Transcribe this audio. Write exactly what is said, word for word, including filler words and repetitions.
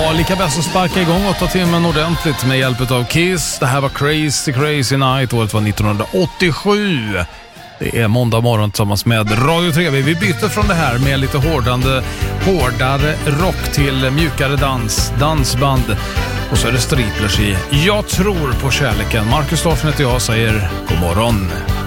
Ja, lika bäst att sparka igång åtta timmen ordentligt med hjälp av Kiss. Det här var Crazy Crazy Night, året var nittonhundraåttiosju. Det är måndag morgon tillsammans med Radio tre. Vi byter från det här med lite hårdande, hårdare rock till mjukare dans, dansband. Och så är det Striplers i Jag tror på kärleken. Marcus Larsson heter jag, säger god morgon.